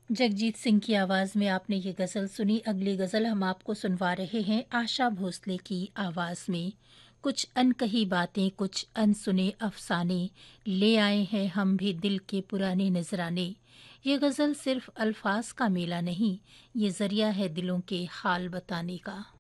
जगजीत सिंह की आवाज़ में आपने ये गज़ल सुनी। अगली गज़ल हम आपको सुनवा रहे हैं आशा भोसले की आवाज़ में। कुछ अनकही बातें, कुछ अनसुने अफ़साने, ले आए हैं हम भी दिल के पुराने नज़राने। ये गज़ल सिर्फ़ अल्फ़ाज़ का मेला नहीं, ये ज़रिया है दिलों के हाल बताने का।